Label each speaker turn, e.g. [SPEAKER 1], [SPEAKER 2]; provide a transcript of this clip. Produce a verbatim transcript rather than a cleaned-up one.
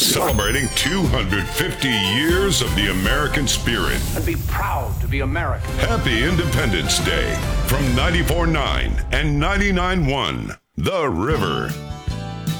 [SPEAKER 1] Celebrating two hundred fifty years of the American spirit.
[SPEAKER 2] And be proud to be American.
[SPEAKER 1] Happy Independence Day from ninety-four point nine and ninety-nine point one The River.